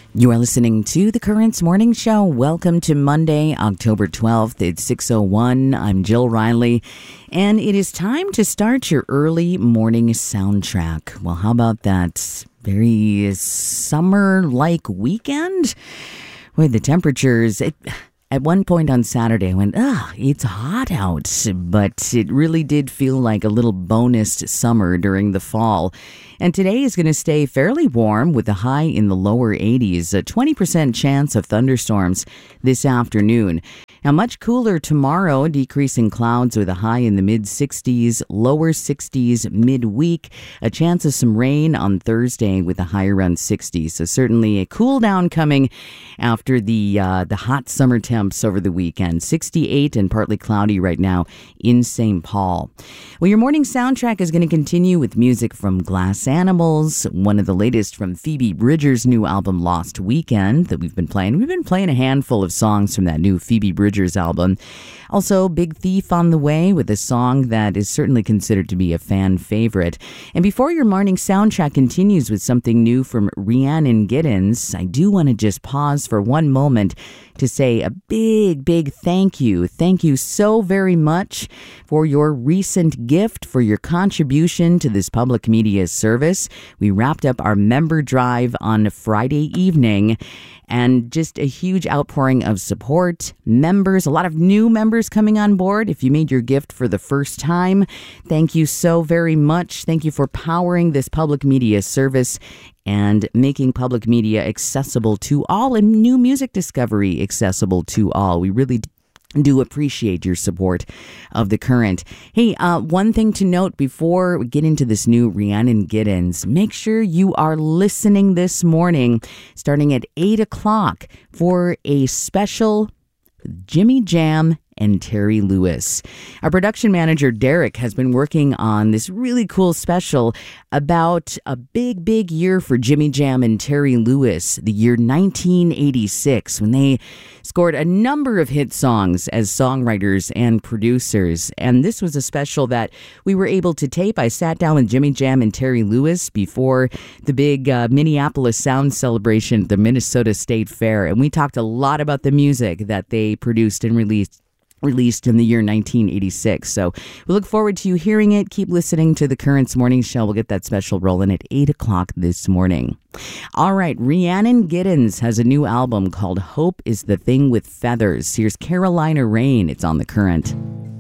You are listening to The Currents Morning Show. Welcome to Monday, October 12th. It's 6:01. I'm Jill Riley, and it is time to start your early morning soundtrack. Well, how about that very summer-like weekend? With the temperatures... At one point on Saturday, I went, it's hot out, but it really did feel like a little bonus summer during the fall. And today is going to stay fairly warm with a high in the lower 80s, a 20% chance of thunderstorms this afternoon. Now, much cooler tomorrow, decreasing clouds with a high in the mid-60s, lower 60s midweek, a chance of some rain on Thursday with a high around 60. So certainly a cool down coming after the hot summer temps over the weekend. 68 and partly cloudy right now in St. Paul. Well, your morning soundtrack is going to continue with music from Glass Animals, one of the latest from Phoebe Bridgers' new album Lost Weekend that we've been playing. We've been playing a handful of songs from that new Phoebe Bridgers album. Also, Big Thief on the way with a song that is certainly considered to be a fan favorite. And before your morning soundtrack continues with something new from Rhiannon Giddens, I do want to just pause for one moment to say a big thank you. Thank you so very much for your recent gift, for your contribution to this public media service. We wrapped up our member drive on Friday evening, and just a huge outpouring of support. Members, a lot of new members coming on board. If you made your gift for the first time, thank you so very much. Thank you for powering this public media service and making public media accessible to all and new music discovery accessible to all. We really do appreciate your support of The Current. Hey, one thing to note before we get into this new Rhiannon Giddens, make sure you are listening this morning starting at 8 o'clock for a special Jimmy Jam and Terry Lewis. Our production manager, Derek, has been working on this really cool special about a big year for Jimmy Jam and Terry Lewis, the year 1986, when they scored a number of hit songs as songwriters and producers. And this was a special that we were able to tape. I sat down with Jimmy Jam and Terry Lewis before the big Minneapolis Sound Celebration at the Minnesota State Fair, and we talked a lot about the music that they produced and released in the year 1986. So we look forward to you hearing it. Keep listening to The Currents Morning Show. We'll get that special rolling at 8 o'clock this morning. All right, Rhiannon Giddens has a new album called Hope is the Thing with Feathers. Here's Carolina Rain. It's on The Current.